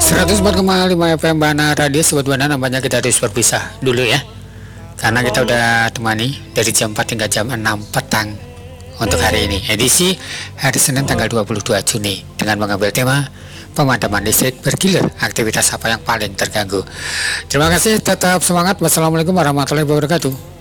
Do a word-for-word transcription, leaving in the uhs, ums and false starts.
seratus empat koma lima F M Bana Radio. Sobat Bana, nampaknya kita harus berpisah dulu ya, karena kita udah temani dari jam empat hingga jam enam petang untuk hari ini, edisi hari Senin tanggal dua puluh dua Juni, dengan mengambil tema pemadaman listrik bergilir, aktivitas apa yang paling terganggu. Terima kasih, tetap semangat. Wassalamualaikum warahmatullahi wabarakatuh.